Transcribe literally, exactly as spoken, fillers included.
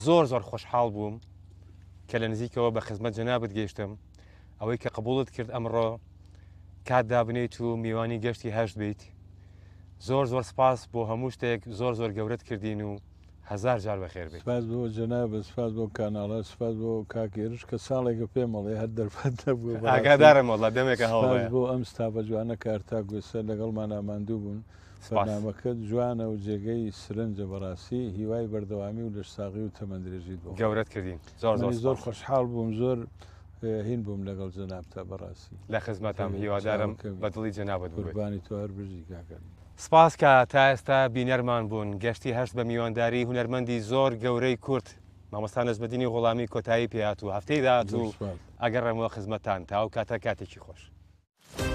زۆر زۆر خۆشحاڵ بووم کە لە نزیکەوە بە خزمەت جەنابەت گەیشتم ئەوەی کە قبوڵت کرد ئەمڕۆ کات دابنیت و میوانی گەشتی هەشت بیت. زۆر زۆر سپاس بۆ هەموو شتێک زۆر زۆر گەورەت کردین و هەزار جار بەخێر بێت. سپاس بۆ جەنابە، سپاس بۆ کاناڵە، سپاس بۆ کاکێرش کە ساڵێکە پێمەڵێ هەر دەرفەت نەبوو. ئاگادارم وەڵا دەمێکە هەڵ بۆ ئەم ستافە جوانە کارتا گوێسە لەگەڵمان ئاماندوو بوون. بەرنامەکەت جوانە و جێگەی سرنجە بەڕاستی هیوای بەردەوامی و لە ساغی و تەمەندرێژیت بۆ گەورەت کردین. زۆر زۆر زۆر خۆشحاڵ بووم، زۆر هین بووم لەگەڵ جەنابتا بەڕاستی. لە خزمەتم هیوادارم بە دڵی جەنابەت بوویت. قوربانی تۆ هەر بژی کاکەن. سپاس کە تا ئێستا بینەرمان بوون. گەشتی هەشت بە میوانداری هونەرمەندی زۆر گەورەی کورد مامۆستا نەجمەدینی غوڵامی کۆتایی پێهات و هەفتەی داهات و ئەگەڕێمەوە خزمەتان تا ئەو کاتە کاتێکی خۆش.